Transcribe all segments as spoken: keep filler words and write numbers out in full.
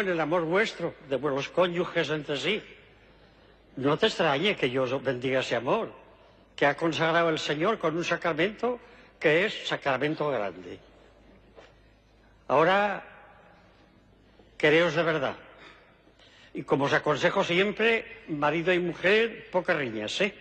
en el amor vuestro, de los cónyuges entre sí. No te extrañe que yo bendiga ese amor que ha consagrado el Señor con un sacramento que es sacramento grande. Ahora, quereos de verdad. Y como os aconsejo siempre, marido y mujer, pocas riñas, ¿eh?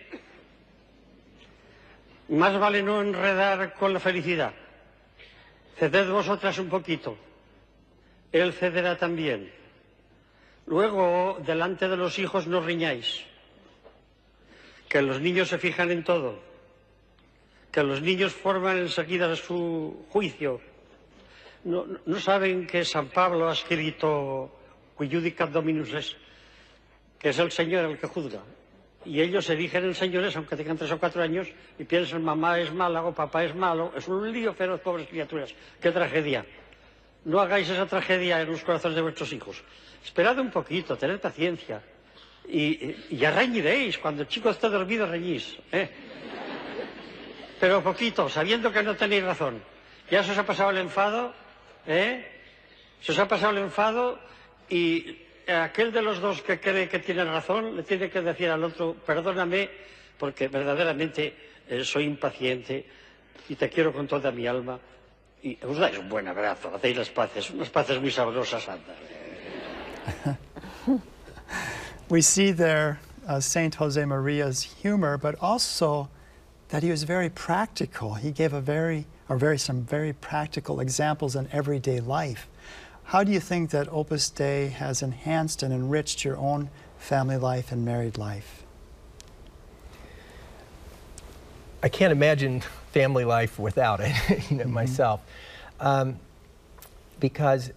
Más vale no enredar con la felicidad. Ceded vosotras un poquito. Él cederá también. Luego, delante de los hijos no riñáis. Que los niños se fijan en todo. Que los niños forman enseguida su juicio. No, no saben que San Pablo ha escrito Qui judicat Dominus es, que es el Señor el que juzga. Y ellos se erigen en señores, aunque tengan tres o cuatro años, y piensan mamá es mala o papá es malo. Es un lío feroz, pobres criaturas. ¡Qué tragedia! No hagáis esa tragedia en los corazones de vuestros hijos. Esperad un poquito, tened paciencia. Y, y ya reñiréis. Cuando el chico esté dormido, reñís, ¿eh? Pero poquito, sabiendo que no tenéis razón. Ya se os ha pasado el enfado, ¿eh? Se os ha pasado el enfado y aquel de los dos que cree que tiene razón le tiene que decir al otro, perdóname, porque verdaderamente eh, soy impaciente y te quiero con toda mi alma. Y os dais un buen abrazo, hacéis las paces, unas paces muy sabrosas, anda. We see there uh, Saint Jose Maria's humor, but also that he was very practical. He gave a very, or very, some very practical examples in everyday life. How do you think that Opus Dei has enhanced and enriched your own family life and married life? I can't imagine family life without it, you know, mm-hmm. myself, um, because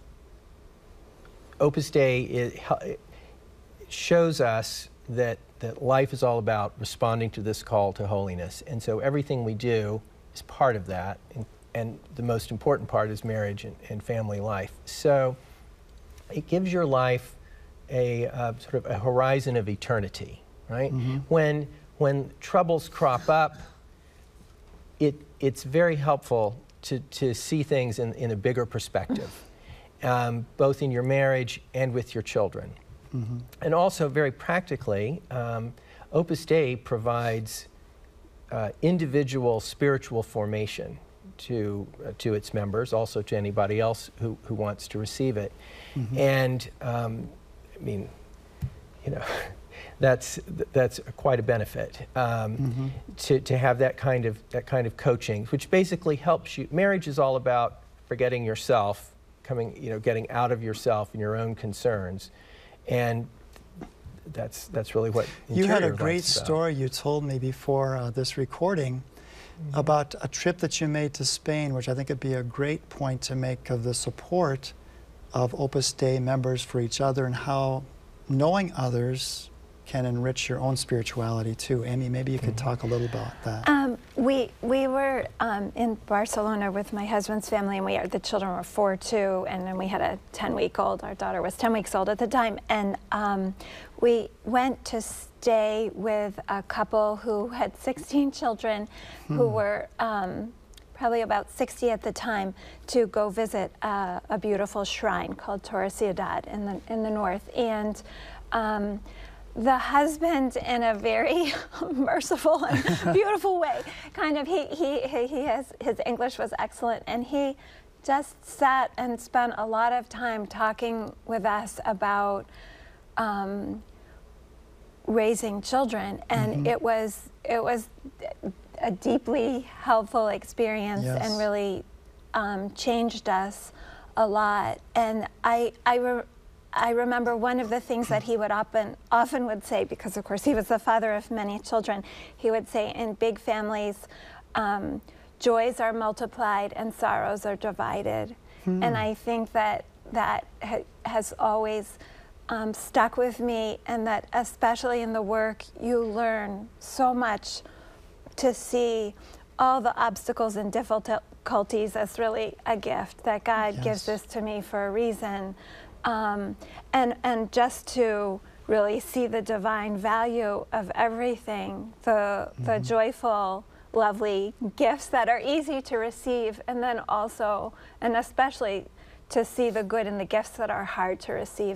Opus Dei is, it shows us that that life is all about responding to this call to holiness, and so everything we do is part of that, and, and the most important part is marriage and, and family life. So it gives your life a uh, sort of a horizon of eternity, right? Mm-hmm. When when troubles crop up, it it's very helpful to to see things in in a bigger perspective, um, both in your marriage and with your children. Mm-hmm. And also, very practically, um, Opus Dei provides uh, individual spiritual formation to uh, to its members, also to anybody else who, who wants to receive it. Mm-hmm. And um, I mean, you know, that's that's quite a benefit um, mm-hmm. to to have that kind of that kind of coaching, which basically helps you. Marriage is all about forgetting yourself, coming, you know, getting out of yourself and your own concerns. And that's that's really what you had a Interior great Life's about. story you told me before uh, this recording mm-hmm. about a trip that you made to Spain, which I think would be a great point to make of the support of Opus Dei members for each other and how knowing others can enrich your own spirituality too. Amy, maybe you could mm-hmm. talk a little about that. Um, we we were um, in Barcelona with my husband's family, and we the children were four, two, and then we had a ten-week-old. Our daughter was ten weeks old at the time, and um, we went to stay with a couple who had sixteen children, hmm. who were um, probably about sixty at the time, to go visit uh, a beautiful shrine called Torre Ciudad in the in the north, and. Um, The husband, in a very merciful and beautiful way, kind of, he, he, he has, his English was excellent, and he just sat and spent a lot of time talking with us about um, raising children, and mm-hmm. it was, it was a deeply helpful experience yes. and really um, changed us a lot. And I, I re I remember one of the things that he would often, often would say, because of course he was the father of many children, he would say, in big families, um, joys are multiplied and sorrows are divided. Hmm. And I think that that ha has always um, stuck with me, and that especially in the work, you learn so much to see all the obstacles and difficulties as really a gift, that God yes. gives this to me for a reason. Um, and, and just to really see the divine value of everything, the, mm-hmm. the joyful, lovely gifts that are easy to receive, and then also, and especially, to see the good in the gifts that are hard to receive.